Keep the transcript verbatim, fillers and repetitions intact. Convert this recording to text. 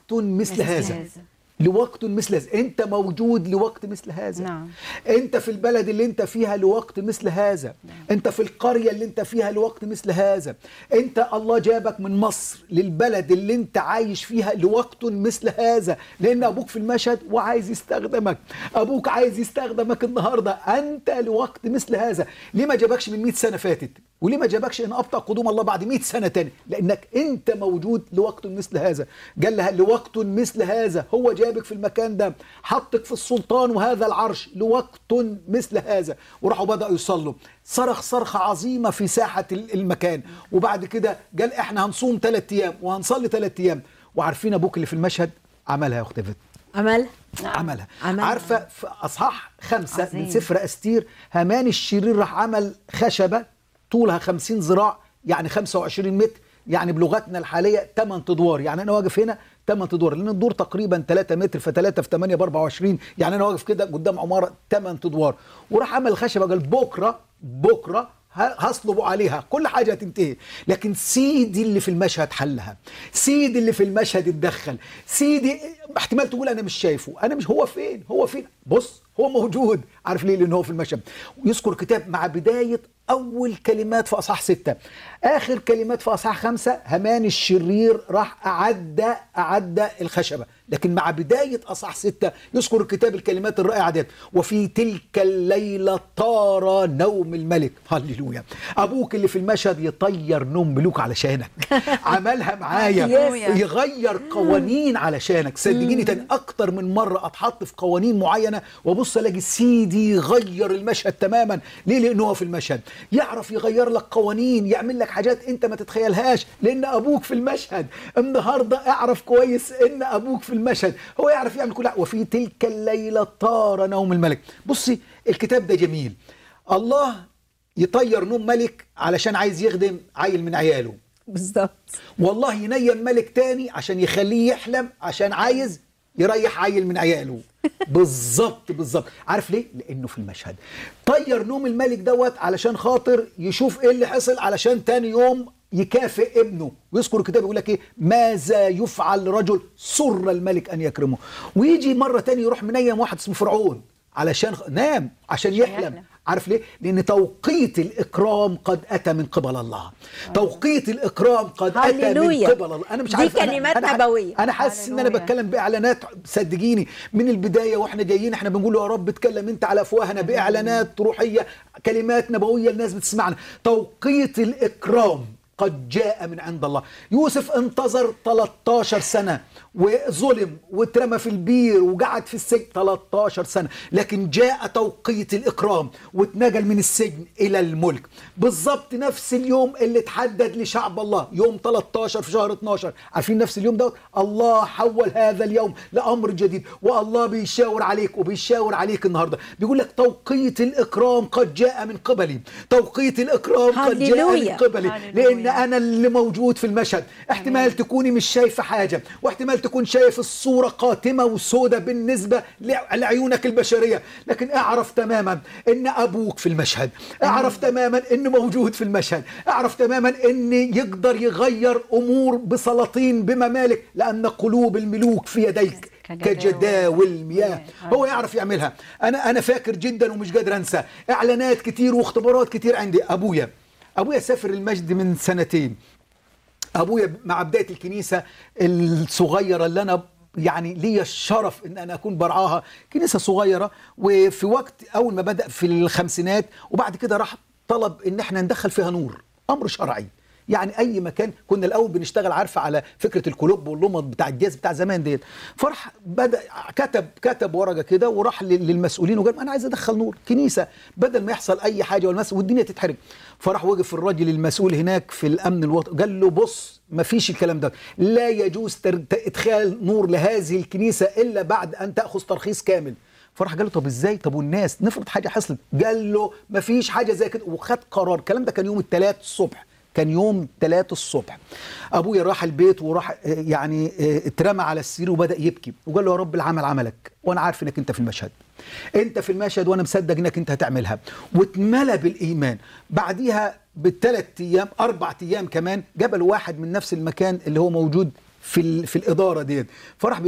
لوقت مثل, مثل هذا, هذا. لوقت مثل هذا. انت موجود لوقت مثل هذا. نعم. انت في البلد اللي انت فيها لوقت مثل هذا. نعم. انت في القرية اللي انت فيها لوقت مثل هذا. انت الله جابك من مصر للبلد اللي انت عايش فيها لوقت مثل هذا، لان ابوك في المشهد وعايز يستخدمك. ابوك عايز يستخدمك النهاردة، انت لوقت مثل هذا. ليه ما جابكش من مئة سنة فاتت؟ وليه ما جابكش ان ابطأ قدوم الله بعد مئة سنة تاني؟ لانك انت موجود لوقت مثل هذا. قال لها لوقت مثل هذا، هو جابك في المكان ده، حطك في السلطان وهذا العرش لوقت مثل هذا. وراحوا بدأوا يصلوا، صرخ صرخة عظيمة في ساحة المكان. وبعد كده قال احنا هنصوم ثلاث ايام وهنصلي ثلاث ايام. وعارفين ابوك اللي في المشهد عملها يا اخت فت؟ عملها عملها. عملها. عارفة في اصحاح خمسة عظيم. من سفر استير، هامان الشرير راح عمل خشبة طولها خمسين ذراع، يعني خمسة وعشرين متر، يعني بلغتنا الحالية ثمانية ادوار. يعني انا واقف هنا ثمانية ادوار، لان الدور تقريبا ثلاثة متر، في ثلاثة في ثمانية ب أربعة وعشرين، يعني انا واقف كده قدام عمارة ثمانية ادوار. وراح عمل خشبة، قال بكرة بكرة هصلبوا عليها، كل حاجة هتنتهي. لكن سيدي اللي في المشهد حلها، سيدي اللي في المشهد اتدخل. سيدي احتمال تقول انا مش شايفه، انا مش، هو فين هو فين بص هو موجود. عارف ليه؟ لان هو في المشهد. ويذكر كتاب مع بداية أول كلمات في أصحاح ستة، آخر كلمات في أصحاح خمسة، هامان الشرير راح أعد أعد الخشبة. لكن مع بداية أصحاح ستة يذكر الكتاب الكلمات الرائعة ديت: وفي تلك الليلة طار نوم الملك. هللويا. أبوك اللي في المشهد يطير نوم ملوك علشانك. عملها معايا، يغير قوانين علشانك. صدقيني تاني أكتر من مرة أتحط في قوانين معينة وبص ألاقي سيدي يغير المشهد تماما. ليه؟ لأنه هو في المشهد يعرف يغير لك قوانين، يعمل لك حاجات انت ما تتخيلهاش، لان ابوك في المشهد. النهارده اعرف كويس ان ابوك في المشهد، هو يعرف يعمل كل حاجه. وفي تلك الليله طار نوم الملك. بصي الكتاب ده جميل. الله يطير نوم ملك علشان عايز يخدم عيل من عياله بالظبط، والله ينيم ملك تاني عشان يخليه يحلم، عشان عايز يريح عيل من عياله. بالظبط بالظبط. عارف ليه؟ لانه في المشهد. طير نوم الملك دوت علشان خاطر يشوف ايه اللي حصل، علشان تاني يوم يكافئ ابنه. ويذكر الكتاب يقول لك ايه: ماذا يفعل رجل سر الملك ان يكرمه. ويجي مره تاني يروح منيم واحد اسمه فرعون علشان نام عشان يحلم. عارف ليه؟ لأن توقيت الإكرام قد أتى من قبل الله. توقيت الإكرام قد أتى من قبل الله. أنا مش عارف، دي كلمات نبوية. أنا حاسس إن أنا بتكلم بإعلانات. صدقيني من البداية وإحنا جايين إحنا بنقول يا رب اتكلم أنت على أفواهنا بإعلانات روحية، كلمات نبوية الناس بتسمعنا. توقيت الإكرام قد جاء من عند الله. يوسف انتظر ثلاثة عشر سنة وظلم واترمى في البير وقعد في السجن ثلاثة عشر سنة، لكن جاء توقيت الإكرام واتنقل من السجن إلى الملك. بالضبط نفس اليوم اللي اتحدد لشعب الله، يوم ثلاثة عشر في شهر اثناشر. عارفين نفس اليوم دوت الله حول هذا اليوم لأمر جديد. والله بيشاور عليك وبيشاور عليك النهاردة، بيقول لك توقيت الإكرام قد جاء من قبلي. توقيت الإكرام قد جاء من قبلي، لأن أنا اللي موجود في المشهد. احتمال تكوني مش شايفة حاجة، واحتمال تكون شايف الصورة قاتمة وسودة بالنسبة لعيونك البشرية، لكن اعرف تماما ان ابوك في المشهد. اعرف تماما انه موجود في المشهد. اعرف تماما ان يقدر يغير امور بسلاطين بممالك، لان قلوب الملوك في يديك كجداول المياه. هو يعرف يعملها. انا انا فاكر جدا ومش قادر انسى اعلانات كتير واختبارات كتير عندي. ابويا ابويا سافر المجد من سنتين. ابويا مع بدايه الكنيسه الصغيره اللي انا يعني لي الشرف ان انا اكون برعاها، كنيسه صغيره، وفي وقت اول ما بدا في الخمسينات، وبعد كده راح طلب ان احنا ندخل فيها نور، امر شرعي. يعني اي مكان كنا الاول بنشتغل عارفه على فكره الكلوب واللمض بتاع الجاز بتاع زمان ديت. فرح بدا كتب كتب ورقه كده وراح للمسؤولين وقال انا عايز ادخل نور كنيسه بدل ما يحصل اي حاجه والناس والدنيا تتحرق. فراح وقف الراجل المسؤول هناك في الامن الوطني قال له بص ما فيش الكلام ده، لا يجوز ادخال نور لهذه الكنيسه الا بعد ان تاخذ ترخيص كامل. فراح قال له طب ازاي؟ طب والناس نفرض حاجه حصلت؟ قال له ما فيش حاجه زي كده، وخد قرار. الكلام ده كان يوم الثلاث الصبح، كان يوم ثلاث الصبح. ابويا راح البيت وراح يعني اترمى على السرير وبدا يبكي وقال له يا رب العمل عملك، وانا عارف انك انت في المشهد، انت في المشهد وانا مصدق انك انت هتعملها. واتملى بالايمان. بعديها بالثلاث ايام اربع ايام كمان جبل واحد من نفس المكان اللي هو موجود في ال- في الاداره ديت. فرح